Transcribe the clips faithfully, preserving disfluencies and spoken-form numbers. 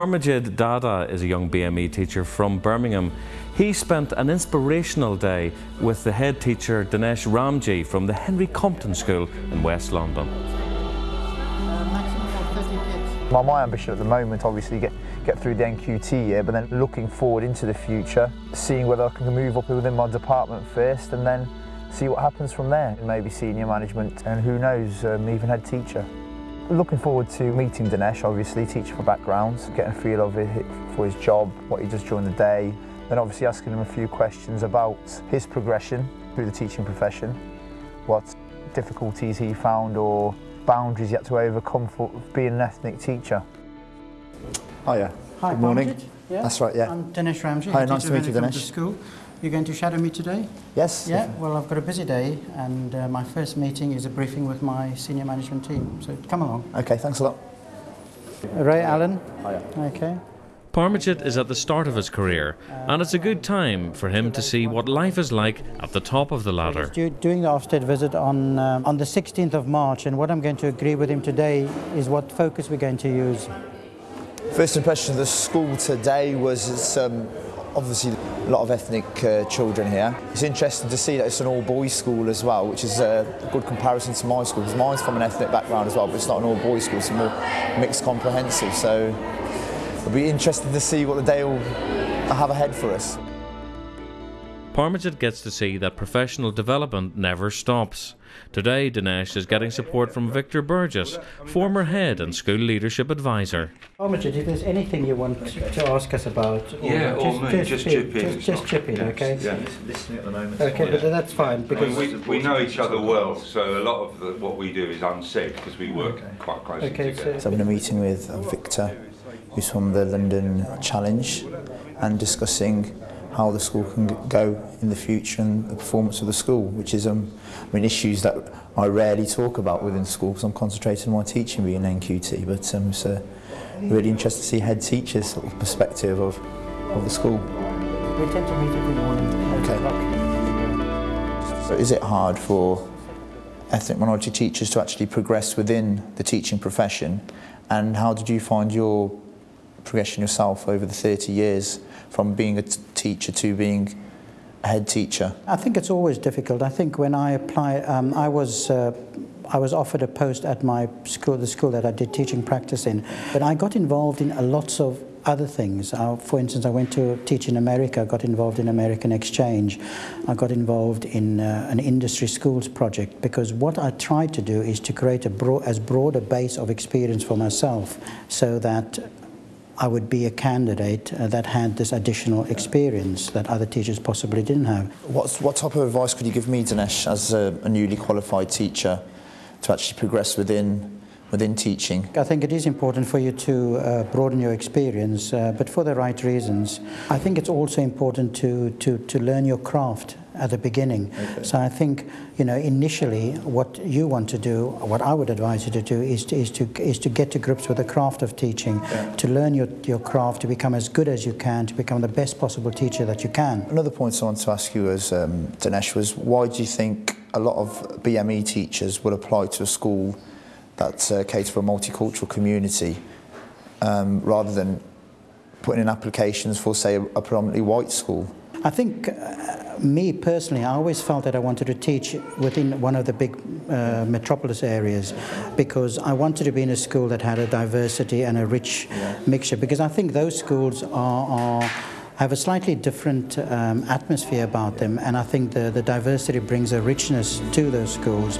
Parmjid Dada is a young B M E teacher from Birmingham. He spent an inspirational day with the head teacher Dinesh Ramji from the Henry Compton School in West London. My, my ambition at the moment, obviously, get get through the N Q T year, but then looking forward into the future, seeing whether I can move up within my department first, and then see what happens from there. Maybe senior management, and who knows, um, even head teacher. Looking forward to meeting Dinesh, obviously, teacher for backgrounds, getting a feel of it for his job, what he does during the day, then obviously asking him a few questions about his progression through the teaching profession, what difficulties he found or boundaries he had to overcome for being an ethnic teacher. Oh yeah. Hi, good morning. Parmjid. Yeah. That's right, yeah. I'm Dinesh Ramji. Hi, nice to meet you, Dinesh. School. You're going to shadow me today? Yes. Yeah, well, I've got a busy day, and uh, my first meeting is a briefing with my senior management team, so come along. Okay, thanks a lot. Ray Allen. Hiya. Okay. Parmjid is at the start of his career, and it's a good time for him to see what life is like at the top of the ladder. Do, doing the Ofsted visit on, um, on the sixteenth of March, and what I'm going to agree with him today is what focus we're going to use. First impression of the school today was it's um, obviously a lot of ethnic uh, children here. It's interesting to see that it's an all-boys school as well, which is a good comparison to my school, because mine's from an ethnic background as well, but it's not an all-boys school, it's a more mixed comprehensive. So it'll be interesting to see what the day will have ahead for us. Parmjid gets to see that professional development never stops. Today, Dinesh is getting support from Victor Burgess, former head and school leadership advisor. Parmjid, if there's anything you want to ask us about, or yeah, just, or me, just, just just chip in. Just, just chip in, yes, okay? Yeah. Listening at the moment. Okay, yeah. but that's fine, because I mean, we, we know each other well, so a lot of the, what we do is unsaid because we work okay. quite closely okay, together. So, So I'm in a meeting with Victor, who's from the London Challenge, and discussing how the school can go in the future and the performance of the school, which is um, I mean, issues that I rarely talk about within school because I'm concentrating on my teaching being N Q T, but um, it's uh, really interesting to see head teachers' sort of perspective of, of the school. we tend to meet every morning. Okay. So is it hard for ethnic minority teachers to actually progress within the teaching profession, and how did you find your progression yourself over the thirty years from being a teacher to being a head teacher? I think it's always difficult. I think when I apply, um, I was uh, I was offered a post at my school, the school that I did teaching practice in, but I got involved in a lots of other things. Uh, for instance, I went to teach in America, got involved in American exchange. I got involved in uh, an industry schools project, because what I tried to do is to create a broad, as broad a base of experience for myself, so that I would be a candidate uh, that had this additional experience that other teachers possibly didn't have. What's, what type of advice could you give me, Dinesh, as a, a newly qualified teacher, to actually progress within within teaching? I think it is important for you to uh, broaden your experience, uh, but for the right reasons. I think it's also important to, to, to learn your craft at the beginning. Okay. So I think, you know, initially what you want to do, what I would advise you to do, is to, is to, is to get to grips with the craft of teaching, yeah. to learn your, your craft, to become as good as you can, to become the best possible teacher that you can. Another point I wanted to ask you was, um, Dinesh, was why do you think a lot of B M E teachers would apply to a school that uh, caters for a multicultural community, um, rather than putting in applications for, say, a, a predominantly white school? I think, uh, me personally, I always felt that I wanted to teach within one of the big uh, metropolis areas, because I wanted to be in a school that had a diversity and a rich yeah. mixture, because I think those schools are, are have a slightly different um, atmosphere about them, and I think the, the diversity brings a richness to those schools.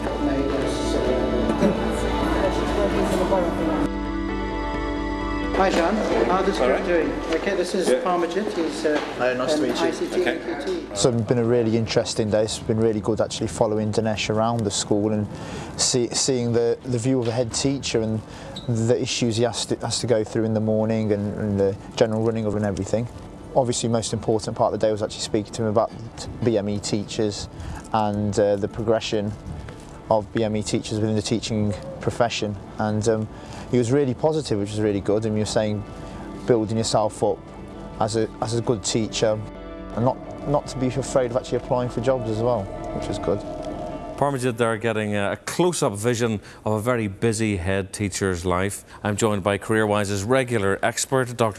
Hi John, how this group doing? Okay, this is yeah. Parmjid. He's uh, Hi, nice to meet you. I C T, okay. N Q T. So it's been a really interesting day. It's been really good actually following Dinesh around the school and see, seeing the, the view of a head teacher and the issues he has to, has to go through in the morning, and, and the general running of and everything. Obviously, the most important part of the day was actually speaking to him about B M E teachers and uh, the progression of B M E teachers within the teaching profession, and um, he was really positive, which was really good. And you were saying building yourself up as a as a good teacher, and not not to be afraid of actually applying for jobs as well, which was good. Parmjid there getting a close-up vision of a very busy head teacher's life. I'm joined by CareerWise's regular expert, Doctor